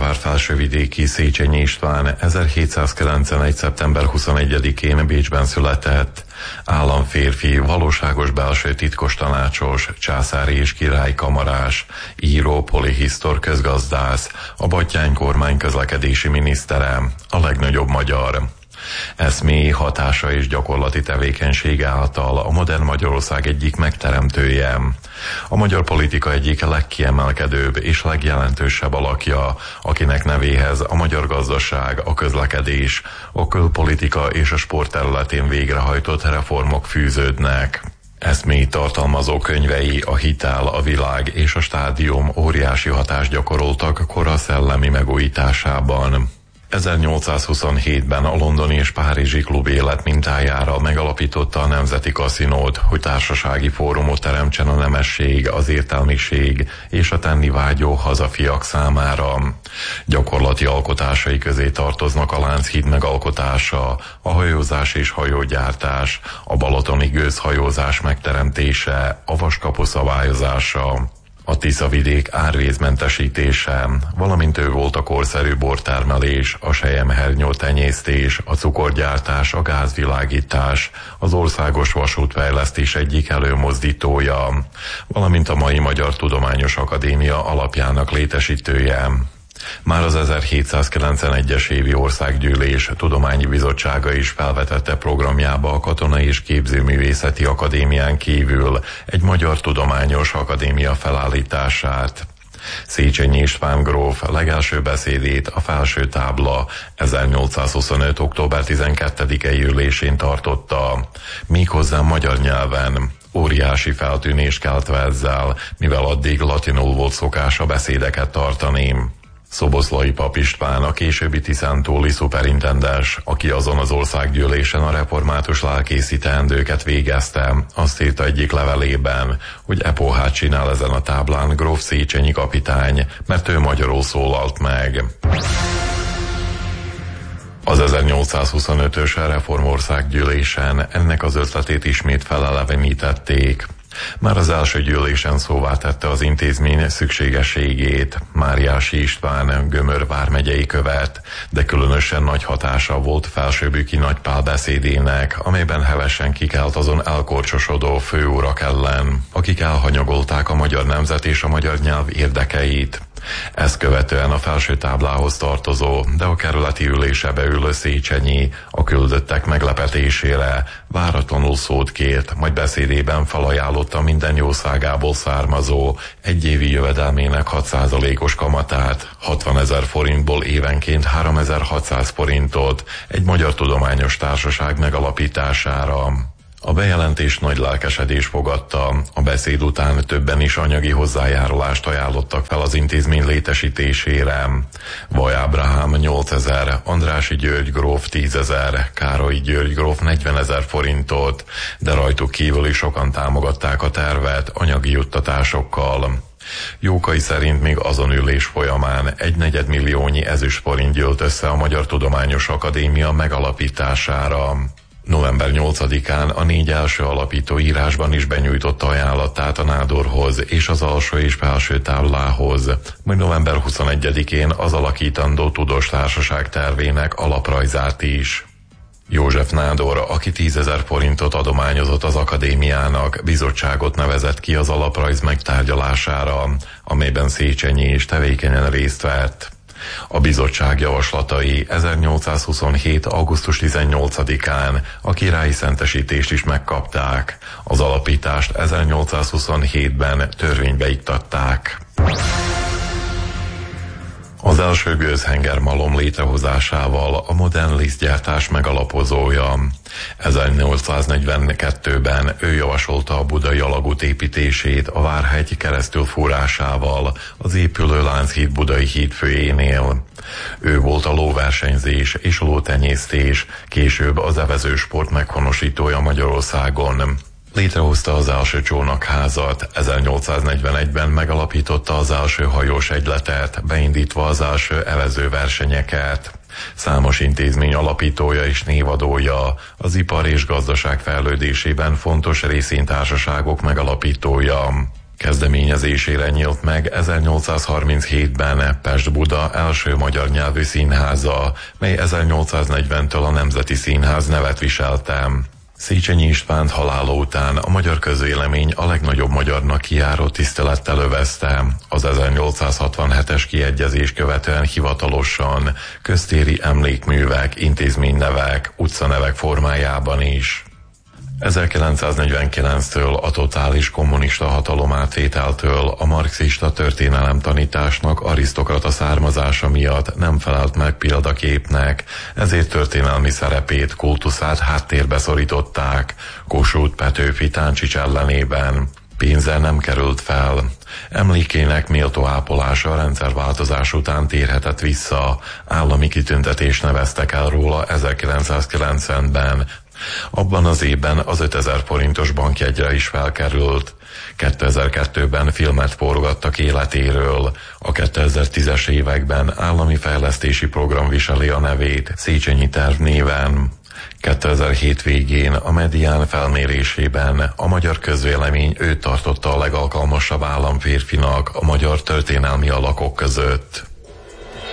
fehérvár-felsővidéki Széchenyi István 1791. szeptember 21-én Bécsben született. Államférfi, valóságos belső titkos tanácsos, császári és királyi kamarás, író, polihisztor, közgazdász, a Batthyány kormány közlekedési minisztere, a legnagyobb magyar. Eszméi, hatása és gyakorlati tevékenysége által a modern Magyarország egyik megteremtője. A magyar politika egyik legkiemelkedőbb és legjelentősebb alakja, akinek nevéhez a magyar gazdaság, a közlekedés, a külpolitika és a sport területén végrehajtott reformok fűződnek. Eszméit tartalmazó könyvei, a hitel, a világ és a stádium óriási hatást gyakoroltak kora szellemi megújításában. 1827-ben a londoni és párizsi klub élet mintájára megalapította a Nemzeti Kaszinót, hogy társasági fórumot teremtsen a nemesség, az értelmiség és a tenni vágyó hazafiak számára. Gyakorlati alkotásai közé tartoznak a Lánchíd megalkotása, a hajózás és hajógyártás, a balatoni gőzhajózás megteremtése, a vaskapu szabályozása, a Tiszavidék árvízmentesítése, valamint ő volt a korszerű bortermelés, a selyemhernyó tenyésztés, a cukorgyártás, a gázvilágítás, az országos vasútfejlesztés egyik előmozdítója, valamint a mai Magyar Tudományos Akadémia alapjának létesítője. Már az 1791-es évi országgyűlés tudományi bizottsága is felvetette programjába a Katonai és Képzőművészeti Akadémián kívül egy Magyar Tudományos Akadémia felállítását. Széchenyi István gróf legelső beszédét a Felső Tábla 1825. október 12-i ülésén tartotta, méghozzá magyar nyelven. Óriási feltűnést keltve ezzel, mivel addig latinul volt szokása beszédeket tartani. Szoboszlai Pap István, a későbbi tiszántóli szuperintendens, aki azon az országgyűlésen a református lelkészi teendőket végezte, azt írta egyik levelében, hogy epohát csinál ezen a táblán gróf Széchenyi kapitány, mert ő magyarul szólalt meg. Az 1825-ös reformországgyűlésen ennek az ötletét ismét felelevenítették. Már az első gyűlésen szóvá tette az intézmény szükségességét Máriási István Gömör vármegyei követ, de különösen nagy hatása volt Felsőbüki Nagypál beszédének, amelyben hevesen kikelt azon elkorcsosodó főurak ellen, akik elhanyagolták a magyar nemzet és a magyar nyelv érdekeit. Ezt követően a Felső Táblához tartozó, de a kerületi ülése beülő Széchenyi a küldöttek meglepetésére váratlanul szót kért, majd beszédében felajánlotta minden jószágából származó egyévi jövedelmének 6%-os kamatát, 60 000 forintból évenként 3600 forintot egy magyar tudományos társaság megalapítására. A bejelentés nagy lelkesedés fogadta, a beszéd után többen is anyagi hozzájárulást ajánlottak fel az intézmény létesítésére. Vaj Ábrahám 8000, Andrássy György gróf 10 000, Károlyi György gróf 40 000 forintot, de rajtuk kívül is sokan támogatták a tervet anyagi juttatásokkal. Jókai szerint még azon ülés folyamán 1,4 milliónyi ezüstforint gyűlt össze a Magyar Tudományos Akadémia megalapítására. November 8-án a 4 első alapító írásban is benyújtotta ajánlatát a nádorhoz és az alsó és felső táblához, majd november 21-én az alakítandó tudós társaság tervének alaprajzát is. József Nádor, aki 10 000 forintot adományozott az akadémiának, bizottságot nevezett ki az alaprajz megtárgyalására, amelyben Széchenyi is tevékenyen részt vett. A bizottság javaslatai 1827. augusztus 18-án a királyi szentesítést is megkapták. Az alapítást 1827-ben törvénybe iktatták. Az első gőzhengermalom létrehozásával a modern lisztgyártás megalapozója. 1842-ben ő javasolta a budai alagút építését a Várhegy keresztülfúrásával az épülő Lánchíd budai hídfőjénél. Ő volt a lóversenyzés és a lótenyésztés, később az evezősport meghonosítója Magyarországon. Létrehozta az első csónakházat, 1841-ben megalapította az első hajós egyletet, beindítva az első evezőversenyeket. Számos intézmény alapítója és névadója, az ipar és gazdaság fejlődésében fontos részvénytársaságok megalapítója. Kezdeményezésére nyílt meg 1837-ben Pest-Buda első magyar nyelvű színháza, mely 1840-től a Nemzeti Színház nevet viselte. Széchenyi Istvánt halála után a magyar közvélemény a legnagyobb magyarnak kijáró tisztelettel övezte, az 1867-es kiegyezés követően hivatalosan köztéri emlékművek, intézménynevek, utcanevek formájában is. 1949-től a totális kommunista hatalomátvételtől a marxista történelemtanításnak arisztokrata származása miatt nem felelt meg példaképnek, ezért történelmi szerepét, kultuszát háttérbe szorították Kossuth, Petőfi, Táncsics ellenében. Pénzzel nem került fel. Emlékének méltó ápolása a rendszerváltozás után térhetett vissza. Állami kitüntetést neveztek el róla 1990-ben. Abban az évben az 5000 forintos bankjegyre is felkerült. 2002-ben filmet forgattak életéről. A 2010-es években állami fejlesztési program viseli a nevét Széchenyi terv néven. 2007 végén a Medián felmérésében a magyar közvélemény őt tartotta a legalkalmasabb államférfinak a magyar történelmi alakok között.